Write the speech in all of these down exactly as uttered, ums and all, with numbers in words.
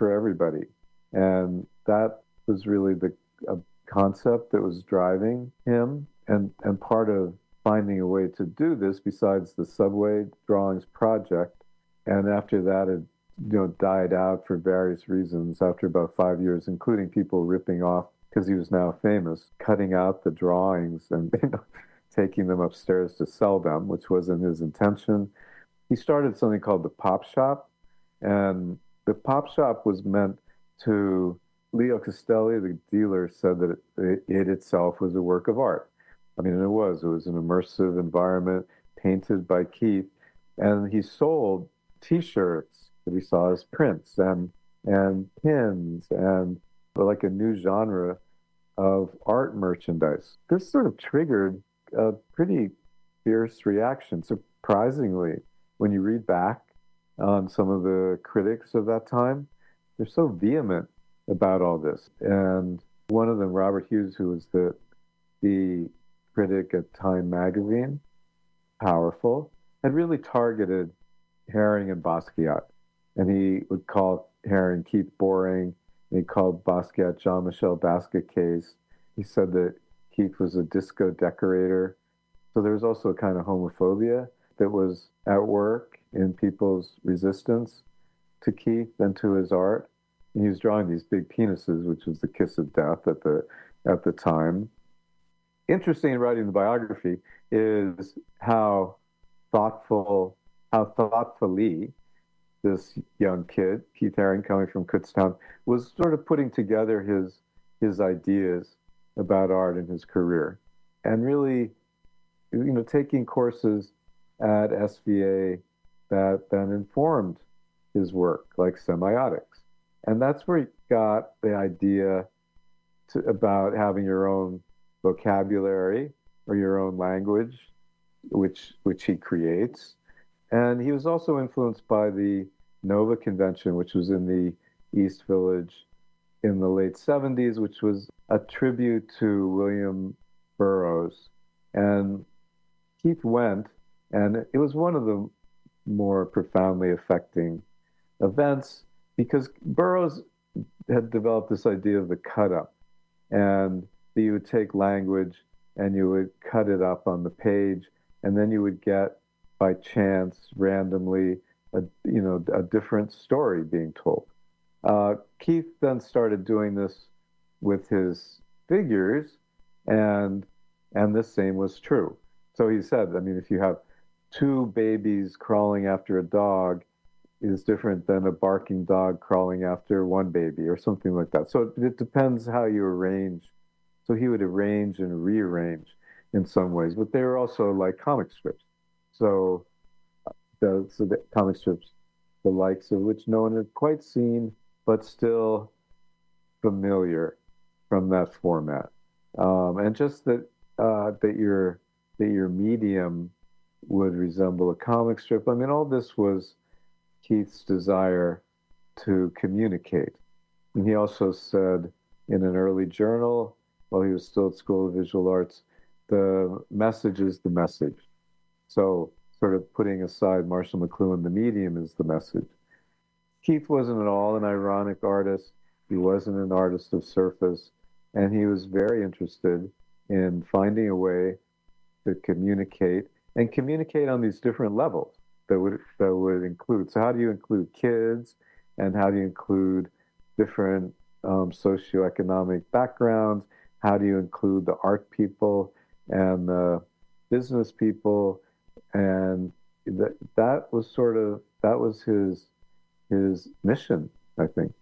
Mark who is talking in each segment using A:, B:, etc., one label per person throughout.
A: for everybody. And that was really the a concept that was driving him. And, and part of finding a way to do this, besides the Subway Drawings project, and after that it you know died out for various reasons after about five years, including people ripping off, because he was now famous, cutting out the drawings and you know, taking them upstairs to sell them, which wasn't his intention. He started something called the Pop Shop, and the Pop Shop was meant to, Leo Castelli, the dealer, said that it, it itself was a work of art. I mean, it was. It was an immersive environment painted by Keith, and he sold T-shirts that we saw as prints and and pins and like a new genre of art merchandise. This sort of triggered a pretty fierce reaction, surprisingly. When you read back on some of the critics of that time, they're so vehement about all this. And one of them, Robert Hughes, who was the the critic at Time magazine, powerful, had really targeted Haring and Basquiat. And he would call Haring Keith boring, and he called Basquiat Jean-Michel Basquiat case. He said that Keith was a disco decorator. So there was also a kind of homophobia that was at work in people's resistance to Keith and to his art. And he was drawing these big penises, which was the kiss of death at the at the time. Interesting in writing the biography is how thoughtful, how thoughtfully this young kid, Keith Haring, coming from Kutztown, was sort of putting together his his ideas about art in his career, and really, you know, taking courses at S V A that then informed his work, like semiotics, and that's where he got the idea to, about having your own vocabulary or your own language, which which he creates. And he was also influenced by the Nova Convention, which was in the East Village in the late seventies, which was a tribute to William Burroughs. And Keith went, and it was one of the more profoundly affecting events, because Burroughs had developed this idea of the cut-up, and that you would take language and you would cut it up on the page, and then you would get, by chance, randomly, a, you know, a different story being told. Uh, Keith then started doing this with his figures, and and the same was true. So he said, I mean, if you have two babies crawling after a dog, is different than a barking dog crawling after one baby, or something like that. So it, it depends how you arrange. So he would arrange and rearrange in some ways, but they were also like comic strips. So the, so the comic strips, the likes of which no one had quite seen, but still familiar from that format. Um, and just that uh, that your that your medium would resemble a comic strip. I mean, all this was Keith's desire to communicate. And he also said in an early journal, while he was still at School of Visual Arts, the message is the message. So sort of putting aside Marshall McLuhan, the medium is the message. Keith wasn't at all an ironic artist. He wasn't an artist of surface. And he was very interested in finding a way to communicate, and communicate on these different levels that would that would include. So how do you include kids, and how do you include different um, socioeconomic backgrounds? How do you include the art people and the business people? And that that was sort of that was his his mission, I think.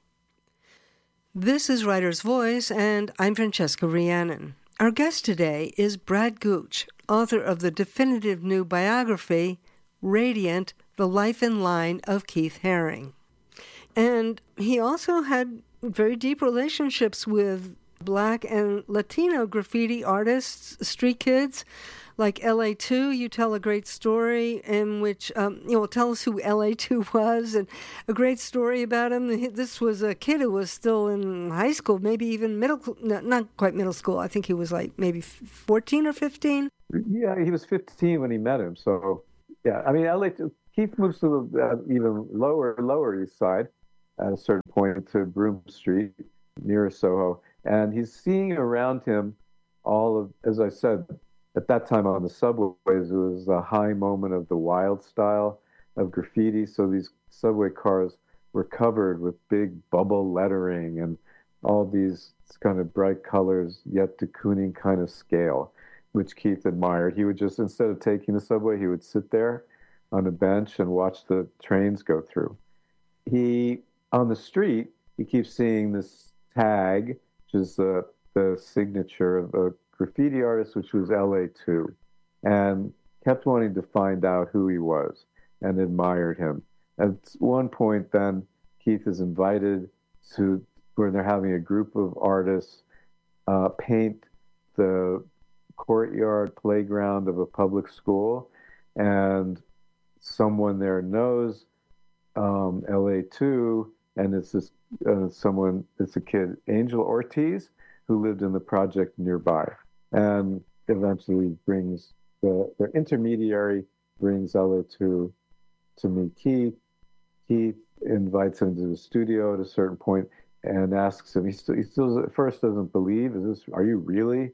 B: This is Writer's Voice, and I'm Francesca Rhiannon. Our guest today is Brad Gooch, author of the definitive new biography, Radiant, The Life and Line of Keith Haring. And he also had very deep relationships with Black and Latino graffiti artists, street kids, like L A two. You tell a great story in which, um, you know, tell us who L A two was, and a great story about him. This was a kid who was still in high school, maybe even middle, no, not quite middle school. I think he was like maybe fourteen or fifteen.
A: Yeah, he was fifteen when he met him. So, yeah, I mean, L A two, Keith moves to the uh, even lower, lower east side. at a certain point to Broome Street near Soho, and he's seeing around him all of, as I said, at that time on the subways, it was a high moment of the wild style of graffiti. So these subway cars were covered with big bubble lettering and all these kind of bright colors, yet de Kooning kind of scale, which Keith admired. He would just, instead of taking the subway, he would sit there on a bench and watch the trains go through. He, on the street, he keeps seeing this tag, which is the, the signature of a graffiti artist, which was L A two, and kept wanting to find out who he was and admired him. At one point, then, Keith is invited to, where they're having a group of artists uh, paint the courtyard playground of a public school, and someone there knows um, L A two, and it's this uh, someone, it's a kid, Angel Ortiz, who lived in the project nearby, and eventually brings the their intermediary brings L A two to meet Keith. Keith invites him to the studio at a certain point and asks him. He still, he still at first doesn't believe. Is this? Are you really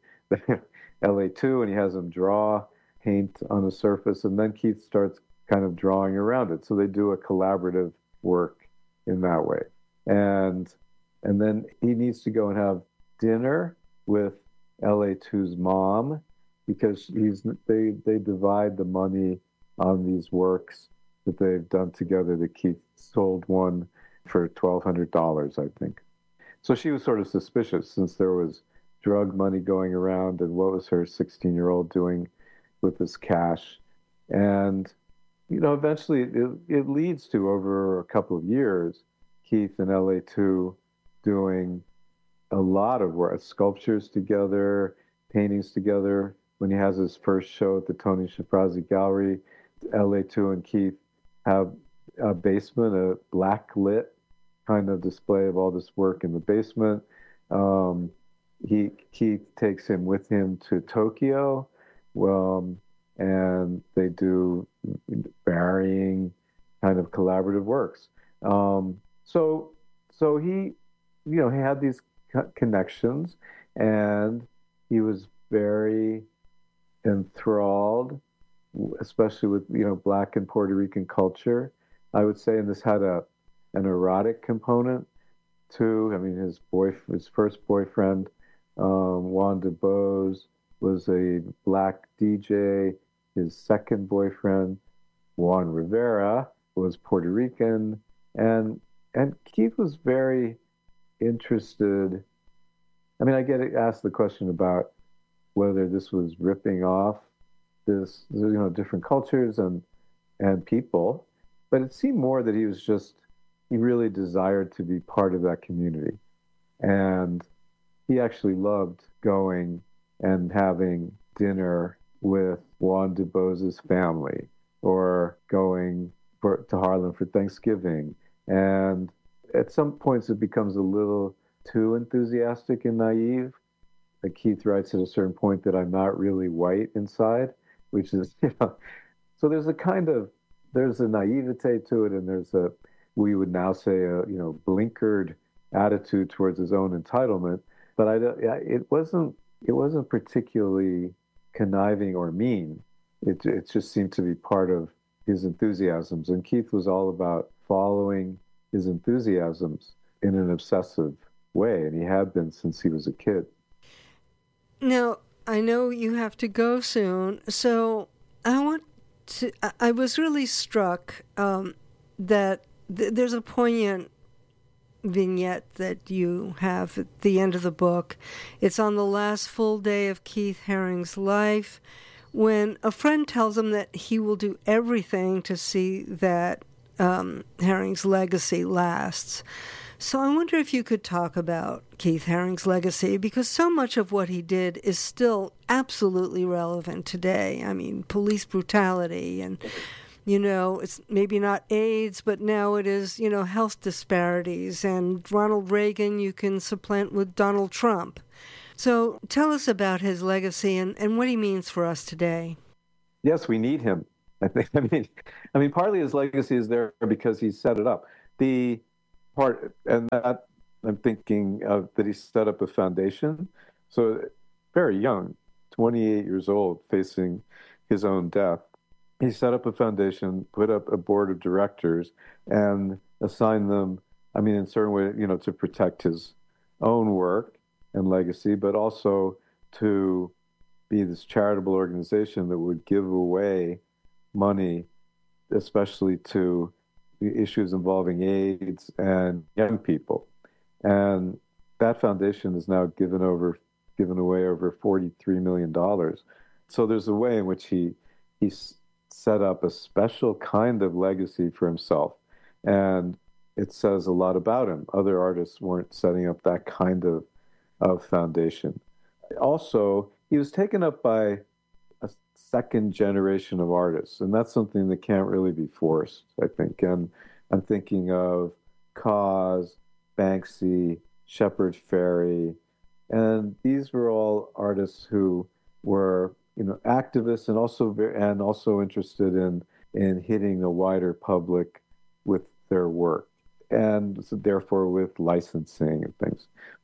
A: L A two? And he has him draw, paint on a surface, and then Keith starts kind of drawing around it. So they do a collaborative work in that way, and and then he needs to go and have dinner with L A two's mom, because he's they they divide the money on these works that they've done together. That Keith sold one for twelve hundred dollars, I think. So she was sort of suspicious, since there was drug money going around, and what was her sixteen-year-old doing with this cash? And you know, eventually it, it leads to, over a couple of years, Keith and L A two doing a lot of work, sculptures together, paintings together. When he has his first show at the Tony Shafrazi Gallery, L A two and Keith have a basement, a black lit kind of display of all this work in the basement. Um, he Keith takes him with him to Tokyo, um, and they do varying kind of collaborative works. Um, so, so he, you know, he had these connections, and he was very enthralled, especially with, you know, Black and Puerto Rican culture, I would say. And this had a an erotic component too. I mean, his boy, his first boyfriend, um, Juan DeBose, was a Black D J. His second boyfriend, Juan Rivera, was Puerto Rican, and and Keith was very interested. I mean, I get asked the question about whether this was ripping off this, you know, different cultures and and people, but it seemed more that he was just, he really desired to be part of that community, and he actually loved going and having dinner with Juan DeBose's family, or going for, to Harlem for Thanksgiving. And at some points it becomes a little too enthusiastic and naive. Like Keith writes at a certain point that I'm not really white inside, which is, you know, so there's a kind of, there's a naivete to it, and there's a, we would now say, a, you know, blinkered attitude towards his own entitlement. But I, it wasn't, it wasn't particularly conniving or mean. It, it just seemed to be part of his enthusiasms. And Keith was all about following his enthusiasms in an obsessive way, and he had been since he was a kid.
B: Now, I know you have to go soon, so I want to, I was really struck um, that th- there's a poignant vignette that you have at the end of the book. It's on the last full day of Keith Haring's life, when a friend tells him that he will do everything to see that um, Haring's legacy lasts. So I wonder if you could talk about Keith Haring's legacy, because so much of what he did is still absolutely relevant today. I mean, police brutality and, you know, it's maybe not AIDS, but now it is, you know, health disparities. And Ronald Reagan you can supplant with Donald Trump. So tell us about his legacy and, and what he means for us today.
A: Yes, we need him. I think. I mean, I mean, partly his legacy is there because he set it up. The part, and that I'm thinking of that he set up a foundation. So very young, twenty-eight years old, facing his own death. He set up a foundation, put up a board of directors, and assigned them, I mean, in a certain way, you know, to protect his own work and legacy, but also to be this charitable organization that would give away money, especially to the issues involving AIDS and young people. And that foundation is now given over, given away over forty-three million dollars. So there's a way in which he he set up a special kind of legacy for himself, and it says a lot about him. Other artists weren't setting up that kind of of foundation. Also, he was taken up by a second generation of artists, and that's something that can't really be forced, I think. And I'm thinking of Kaws, Banksy, Shepard Fairey, and these were all artists who were, you know, activists and also and also interested in in hitting a wider public with their work, and so therefore with licensing and things.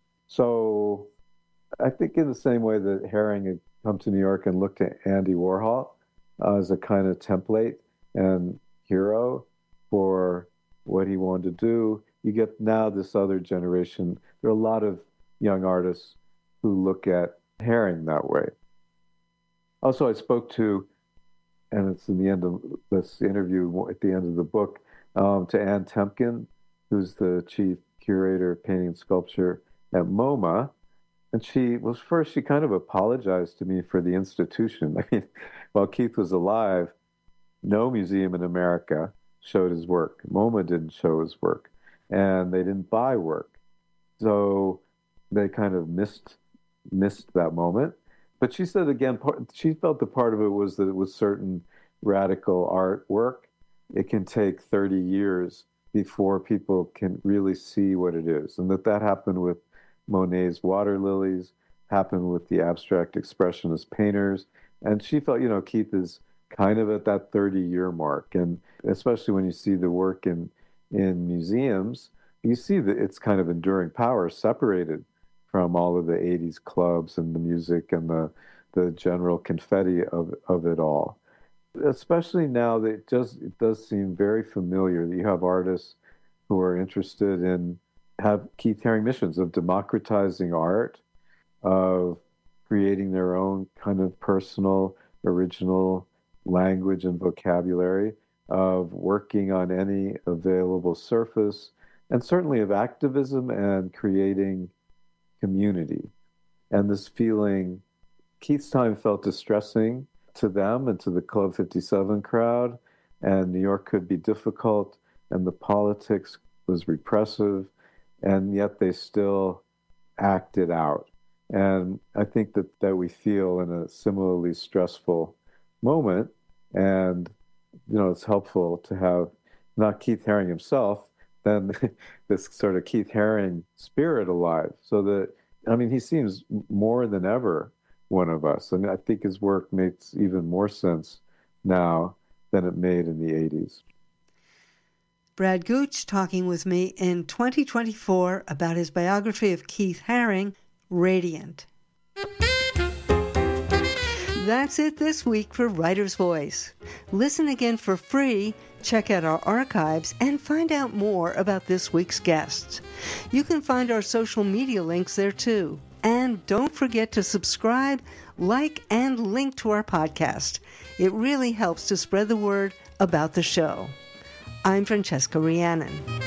A: So I think in the same way that Haring had come to New York and looked at Andy Warhol uh, as a kind of template and hero for what he wanted to do, you get now this other generation. There are a lot of young artists who look at Haring that way. Also, I spoke to, and it's in the end of this interview, at the end of the book, um, to Ann Temkin, who's the chief curator of painting and sculpture at MoMA. And she was first, she kind of apologized to me for the institution. I mean, while Keith was alive, no museum in America showed his work. MoMA didn't show his work, and they didn't buy work. So they kind of missed missed that moment. But she said, again, part, she felt the part of it was that it was certain radical artwork. It can take thirty years before people can really see what it is. And that that happened with Monet's Water Lilies, happened with the abstract expressionist painters. And she felt, you know, Keith is kind of at that thirty-year mark. And especially when you see the work in, in museums, you see that it's kind of enduring power separated from all of the eighties clubs and the music and the the general confetti of, of it all. Especially now that it just it does seem very familiar that you have artists who are interested in, have Keith Haring missions of democratizing art, of creating their own kind of personal, original language and vocabulary, of working on any available surface, and certainly of activism and creating community. And this feeling, Keith's time felt distressing to them and to the Club fifty-seven crowd, and New York could be difficult, and the politics was repressive, and yet they still acted out. And I think that, that we feel in a similarly stressful moment, and you know, it's helpful to have not Keith Haring himself, then this sort of Keith Haring spirit alive, so that, I mean, he seems more than ever one of us. I mean, I think his work makes even more sense now than it made in the eighties.
B: Brad Gooch talking with me in twenty twenty-four about his biography of Keith Haring, Radiant. That's it this week for Writer's Voice. Listen again for free, check out our archives, and find out more about this week's guests. You can find our social media links there too. And don't forget to subscribe, like, and link to our podcast. It really helps to spread the word about the show. I'm Francesca Rhiannon.